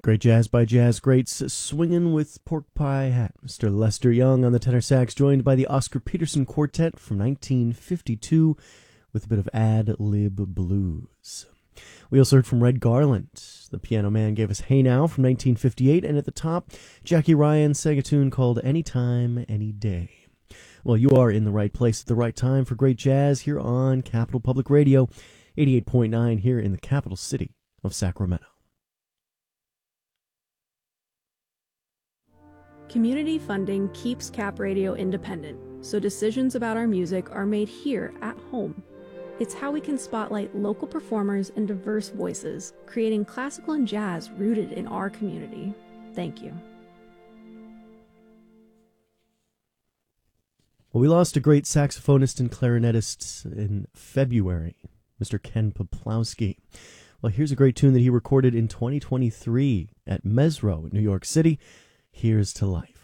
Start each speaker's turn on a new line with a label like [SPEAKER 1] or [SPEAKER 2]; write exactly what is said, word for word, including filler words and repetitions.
[SPEAKER 1] Great jazz by jazz greats, swinging with pork pie hat. Mister Lester Young on the tenor sax, joined by the Oscar Peterson Quartet from nineteen fifty-two with a bit of ad-lib blues. We also heard from Red Garland. The Piano Man gave us Hey Now from nineteen fifty-eight, and at the top, Jackie Ryan sang a tune called Anytime, Any Day. Well, you are in the right place at the right time for great jazz here on Capital Public Radio, eighty-eight point nine here in the capital city of Sacramento.
[SPEAKER 2] Community funding keeps Cap Radio independent, so decisions about our music are made here at home. It's how we can spotlight local performers and diverse voices, creating classical and jazz rooted in our community. Thank you.
[SPEAKER 1] Well, we lost a great saxophonist and clarinetist in February, Mister Ken Poplowski. Well, here's a great tune that he recorded in twenty twenty-three at Mesro in New York City. Here's to Life.